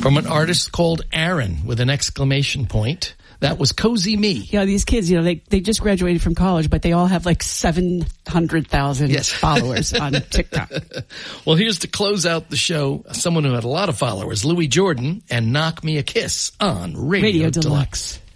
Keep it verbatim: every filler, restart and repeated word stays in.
from an artist called Aaron with an exclamation point. That was Cozy Me. You know, these kids, you know, they, they just graduated from college, but they all have like seven hundred thousand yes. followers on TikTok. Well, here's to close out the show, someone who had a lot of followers, Louis Jordan, and Knock Me a Kiss on Radio, Radio Deluxe. Deluxe.